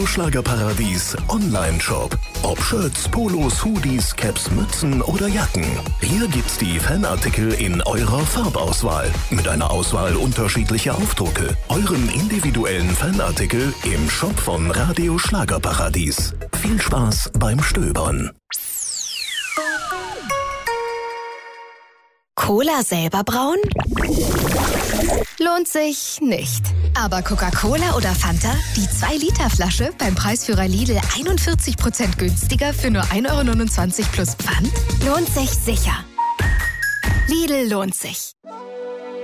Schlagerparadies Online-Shop. Ob Shirts, Polos, Hoodies, Caps, Mützen oder Jacken. Hier gibt's die Fanartikel in eurer Farbauswahl. Mit einer Auswahl unterschiedlicher Aufdrucke. Euren individuellen Fanartikel im Shop von Radio Schlagerparadies. Viel Spaß beim Stöbern. Cola selber brauen? Lohnt sich nicht. Aber Coca-Cola oder Fanta? Die 2-Liter-Flasche beim Preisführer Lidl 41% günstiger für nur 1,29 € plus Pfand? Lohnt sich sicher. Lidl lohnt sich.